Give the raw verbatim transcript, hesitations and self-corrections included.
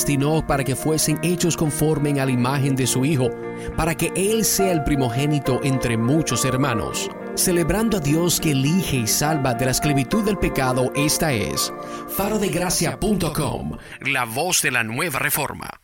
predestinó para que fuesen hechos conforme a la imagen de su Hijo, para que Él sea el primogénito entre muchos hermanos. Celebrando a Dios que elige y salva de la esclavitud del pecado, esta es faro de gracia punto com, la voz de la nueva reforma.